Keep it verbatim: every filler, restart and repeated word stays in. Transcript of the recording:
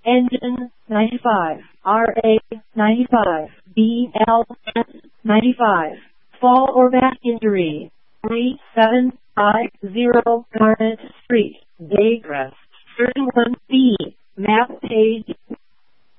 Engine ninety-five, R A ninety-five, B L S ninety-five. Fall or back injury, three seven five zero Garnet Street, Dayrest, thirty-one B, map page